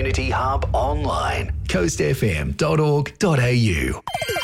Community Hub online. coastfm.org.au.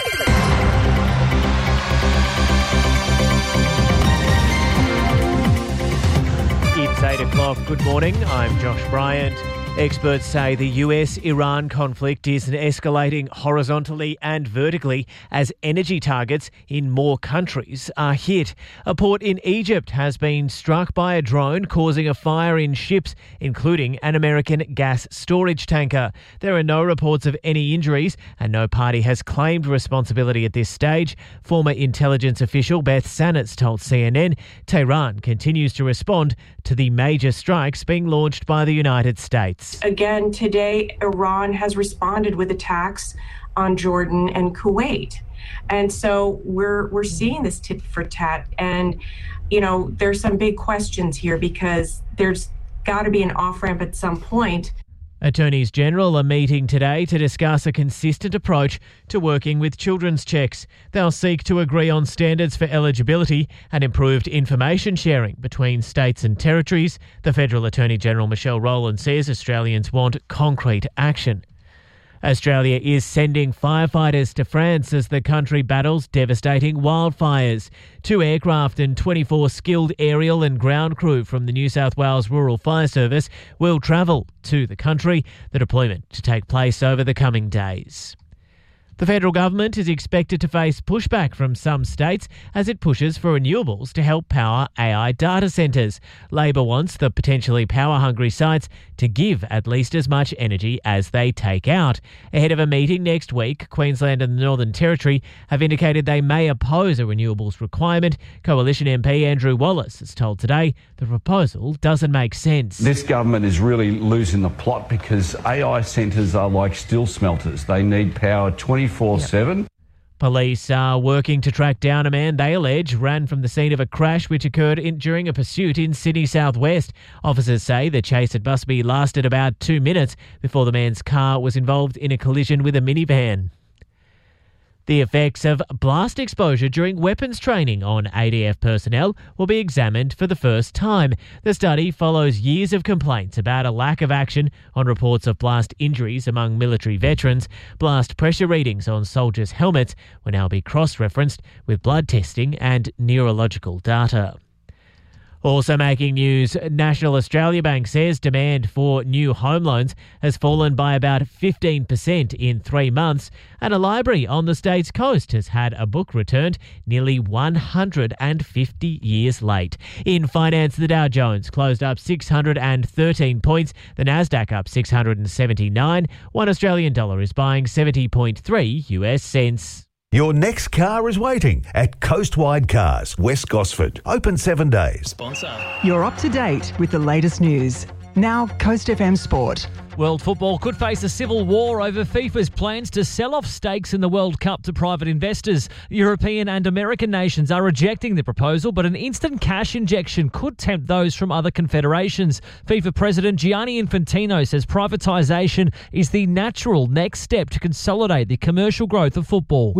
It's 8 o'clock. Good morning. I'm Josh Bryant. Experts say the US-Iran conflict is escalating horizontally and vertically as energy targets in more countries are hit. A port in Egypt has been struck by a drone, causing a fire in ships, including an American gas storage tanker. There are no reports of any injuries and no party has claimed responsibility at this stage. Former intelligence official Beth Sanitz told CNN Tehran continues to respond to the major strikes being launched by the United States. Again, today, Iran has responded with attacks on Jordan and Kuwait. And so we're seeing this tit for tat. And, you know, there's some big questions here because there's got to be an off-ramp at some point. Attorneys General are meeting today to discuss a consistent approach to working with children's checks. They'll seek to agree on standards for eligibility and improved information sharing between states and territories. The Federal Attorney General Michelle Rowland says Australians want concrete action. Australia is sending firefighters to France as the country battles devastating wildfires. 2 aircraft and 24 skilled aerial and ground crew from the New South Wales Rural Fire Service will travel to the country, the deployment to take place over the coming days. The federal government is expected to face pushback from some states as it pushes for renewables to help power AI data centres. Labor wants the potentially power-hungry sites to give at least as much energy as they take out. Ahead of a meeting next week, Queensland and the Northern Territory have indicated they may oppose a renewables requirement. Coalition MP Andrew Wallace has told Today the proposal doesn't make sense. This government is really losing the plot because AI centres are like steel smelters. They need power 24/7. Police are working to track down a man they allege ran from the scene of a crash which occurred during a pursuit in Sydney southwest. Officers say the chase at Busby lasted about 2 minutes before the man's car was involved in a collision with a minivan. The effects of blast exposure during weapons training on ADF personnel will be examined for the first time. The study follows years of complaints about a lack of action on reports of blast injuries among military veterans. Blast pressure readings on soldiers' helmets will now be cross-referenced with blood testing and neurological data. Also making news, National Australia Bank says demand for new home loans has fallen by about 15% in 3 months, and a library on the state's coast has had a book returned nearly 150 years late. In finance, the Dow Jones closed up 613 points, the Nasdaq up 679. $1 Australian dollar is buying 70.3 US cents. Your next car is waiting at Coastwide Cars, West Gosford. Open 7 days. You're up to date with the latest news. Now, Coast FM Sport. World football could face a civil war over FIFA's plans to sell off stakes in the World Cup to private investors. European and American nations are rejecting the proposal, but an instant cash injection could tempt those from other confederations. FIFA President Gianni Infantino says privatisation is the natural next step to consolidate the commercial growth of football.